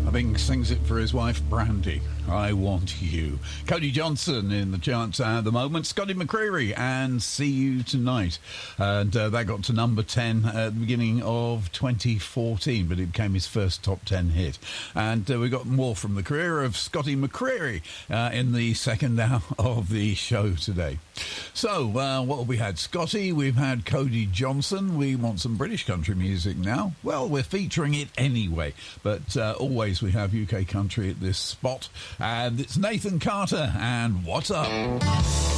I think sings it for his wife, Brandy. I Want You. Cody Johnson in the charts at the moment. Scotty McCreery and See You Tonight. And that got to number 10 at the beginning of 2014, but it became his first top 10 hit. And we got more from the career of Scotty McCreery in the second hour of the show today. So, what have we had? Scotty, we've had Cody Johnson. We want some British country music now. Well, we're featuring it anyway, but always we have UK country at this spot. And it's Nathan Carter and What's Up?